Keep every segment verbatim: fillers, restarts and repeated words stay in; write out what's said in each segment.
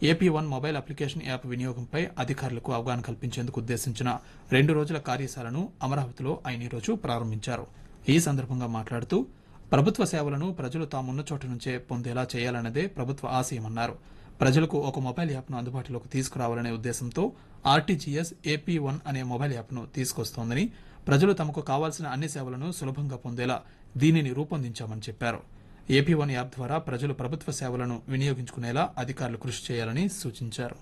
AP one mobile application app వినియోగంపై అధికారులకు అవగాహన కల్పించేందుకు ఉద్దేశించిన రెండు రోజుల కార్యశాలను అమరావతిలో ఆయన ఈరోజు ప్రారంభించారు. ఈ సందర్భంగా మాట్లాడుతూ ప్రభుత్వ సేవలను ప్రజలు తామున్న చోట నుంచే పొందేలా చేయాలన్నదే ప్రభుత్వ ఆశయమన్నారు. ప్రజలకు ఒక మొబైల్ యాప్ను అందుబాటులోకి తీసుకురావాలనే ఉద్దేశంతో ఆర్టీజీఎస్ ఏపీ వన్ అనే మొబైల్ యాప్ను తీసుకొస్తోందని, ప్రజలు తమకు కావాల్సిన అన్ని సేవలను సులభంగా పొందేలా దీనిని రూపొందించామని చెప్పారు. ఏపీ వన్ యాప్ ద్వారా ప్రజలు ప్రభుత్వ సేవలను వినియోగించుకునేలా అధికారులు కృషి చేయాలని సూచించారు.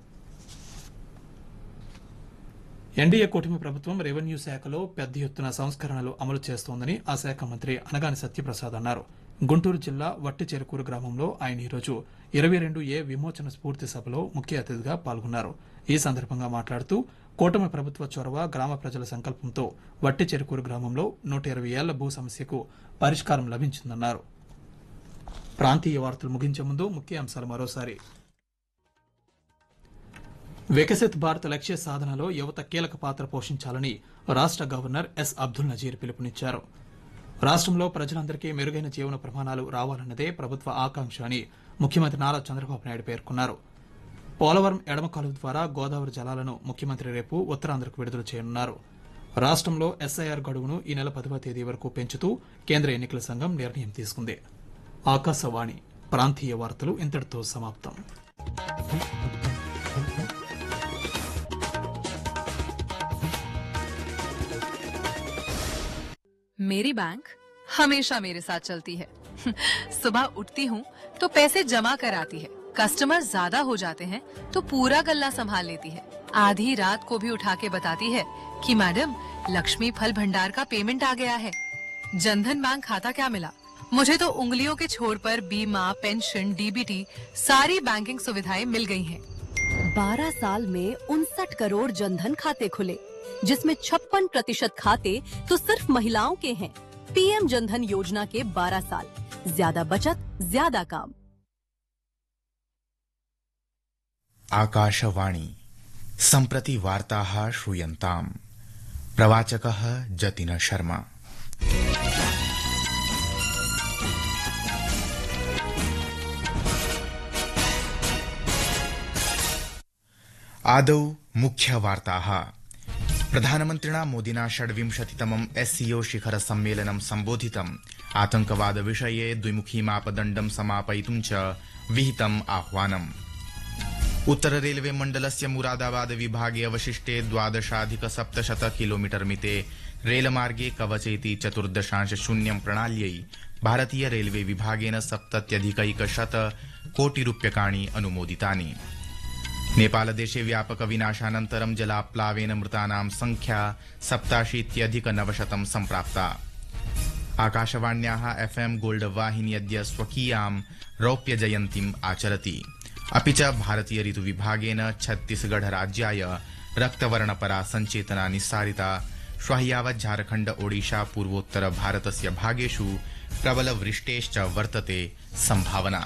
ఎన్డీఏ కూటమి ప్రభుత్వం రెవెన్యూ శాఖలో పెద్ద ఎత్తున సంస్కరణలు అమలు చేస్తోందని ఆ శాఖ మంత్రి అనగాని సత్యప్రసాద్ అన్నారు. గుంటూరు జిల్లా వట్టిచెరుకూరు గ్రామంలో ఆయన ఈరోజు ఇరవై రెండు ఏ విమోచన స్ఫూర్తి సభలో ముఖ్య అతిథిగా పాల్గొన్నారు. ఈ సందర్భంగా మాట్లాడుతూ కూటమి ప్రభుత్వ చొరవ, గ్రామ ప్రజల సంకల్పంతో వట్టిచెరుకూరు గ్రామంలో నూట ఇరవై ఏళ్ల భూ సమస్యకు పరిష్కారం లభించిందన్నారు. ప్రాంతీయ వార్తలు ముగించే ముందు ముఖ్య అంశాలు మరోసారి. వికసిత్ భారత్ లక్ష్య సాధనలో యువత కీలక పాత్ర పోషించాలని రాష్ట గవర్నర్ ఎస్ అబ్దుల్ నజీర్ పిలుపునిచ్చారు. రాష్టంలో ప్రజలందరికీ మెరుగైన జీవన ప్రమాణాలు రావాలన్నదే ప్రభుత్వ ఆకాంక్ష అని ముఖ్యమంత్రి నారా చంద్రబాబు నాయుడు పేర్కొన్నారు. పోలవరం ఎడమ కాలువ ద్వారా గోదావరి జలాలను ముఖ్యమంత్రి రేపు ఉత్తరాంధ్రకు విడుదల చేయనున్నారు. రాష్టంలో ఎస్ఐఆర్ గడువును ఈ నెల పదవ తేదీ వరకు పెంచుతూ కేంద్ర ఎన్నికల సంఘం నిర్ణయం తీసుకుంది. ఆకాశవాణి ప్రాంతీయ వార్తలు ఇంతటితో సమాప్తం. मेरी बैंक हमेशा मेरे साथ चलती है। सुबह उठती हूँ तो पैसे जमा कर आती है, कस्टमर ज्यादा हो जाते हैं तो पूरा गल्ला संभाल लेती है, आधी रात को भी उठा के बताती है कि मैडम लक्ष्मी फल भंडार का पेमेंट आ गया है। जनधन बैंक खाता क्या मिला, मुझे तो उंगलियों के छोर पर बीमा, पेंशन, डीबीटी सारी बैंकिंग सुविधाएं मिल गई हैं। बारह साल में उनसठ करोड़ जनधन खाते खुले, जिसमें छप्पन प्रतिशत खाते तो सिर्फ महिलाओं के हैं। पीएम जनधन योजना के बारह साल, ज्यादा बचत, ज्यादा काम। आकाशवाणी सम्प्रति वार्ताः श्रूयन्ताम्। प्रवाचकः जतिन शर्मा। आदौ मुख्यवार्ताः। प्रधानमन्त्रिणा मोदिना षड्विंशतितमं एससीओ शिखर सम्मेलनं सम्बोधितम्। आतंकवाद विषये द्विमुखी मापदण्डं समापयितुं च विहितम् आह्वानम्। उत्तर रेलवे मण्डलस्य मुरादाबाद विभागे अवशिष्टे द्वादशाधिक सप्तशत किलोमीटर मिते रेलमार्गे कवचेति चतुर्दशांश शून्यं प्रणाल्यै भारतीय रेलवे विभागेन सप्तत्यधिकैकशत कोटिरूप्यकाणि अनुमोदितानि। नेपालदेशे व्यापक विनाशानन्तरं जलाप्लावेन मृतानां संख्या सप्ताशीत्यधिक नवशतं सम्प्राप्ता। आकाशवाण्याः एफएम गोल्ड वाहिनी अद्य स्वकीयां रौप्य जयन्तीम् आचरति। अपि च भारतीय ऋतु विभागेन छत्तीसगढ़ राज्याय रक्तवर्णपरा सञ्चेतना निस्सारिता। श्वः यावत् झारखण्ड ओडिशा पूर्वोत्तर भारतस्य भागेषु प्रबल वृष्टेश्च वर्तते सम्भावना।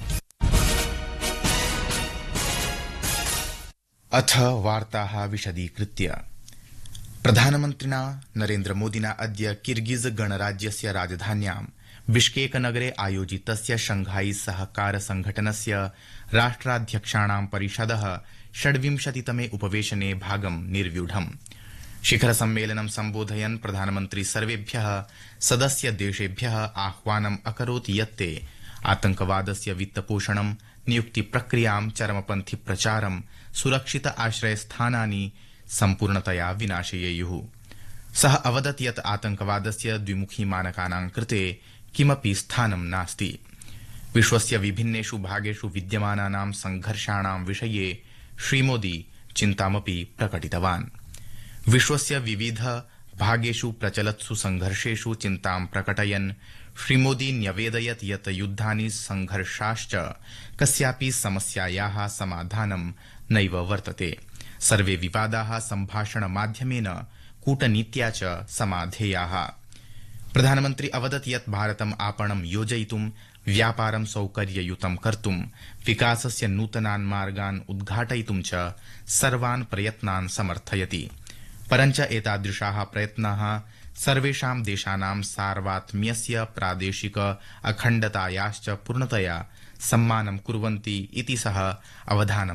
अथ वार्ताः विशदीकृत्य। प्रधानमन्त्रिणा नरेन्द्रमोदिना अद्य किर्गिज गणराज्यस्य राजधान्यां बिश्केक नगरे आयोजितस्य शंघाई सहकार संघटनस्य राष्ट्राध्यक्षाणां परिषदः षड्विंशतितमे उपवेशने भागं निर्व्यूढम्। शिखर सम्मेलनं सम्बोधयन् प्रधानमन्त्री सर्वेभ्यः सदस्य देशेभ्यः आह्वानम् अकरोत् यत्ते आतंकवादस्य वित्तपोषणं, नियुक्ति प्रक्रियां, चरमपन्थी प्रचारं, सुरक्षित आश्रयस्थानानि सम्पूर्णतया विनाशयेयुः। सः अवदत् यत् आतंकवादस्य द्विमुखी मानकानां कृते किमपि स्थानं नास्ति। विश्वस्य विभिन्नेषु भागेषु विद्यमानानां संघर्षाणां विषये श्रीमोदी चिन्तामपि प्रकटितवान्। विश्वस्य विविध भागेषु प्रचलत्सु संघर्षेषु चिन्तां प्रकटयन् श्रीमोदी न्यवेदयत् यत् युद्धानि संघर्षाश्च कस्यापि समस्यायाः समाधानं नैव वर्तते। सर्वे विवादाः सम्भाषणमाध्यमेन, कूटनीत्या च समाधेयाः। प्रधानमन्त्री अवदत् यत् भारतम् आपणं योजयितुं, व्यापारं सौकर्ययुतं कर्तुं, विकासस्य नूतनान् मार्गान् उद्घाटयितुं च सर्वान् प्रयत्नान् समर्थयति। परञ्च एतादृशाः प्रयत्नाः सर्वेषां देशानां सार्वत्म्यस्य, प्रादेशिक अखण्डतायाश्च पूर्णतया सम्मानं कुर्वन्ति इति सः अवधानं